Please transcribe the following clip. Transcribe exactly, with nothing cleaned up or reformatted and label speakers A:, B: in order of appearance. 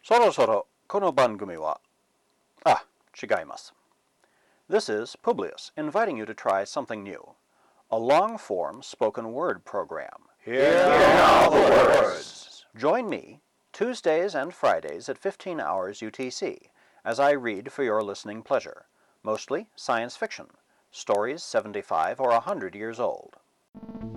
A: そろそろこの番組は、ah, 違います。This is Publius inviting you to try something new. A long-form spoken word program.
B: Here are the words.
A: Join me Tuesdays and Fridays at fifteen hours U T C as I read for your listening pleasure, mostly science fiction, stories seventy-five or one hundred years old.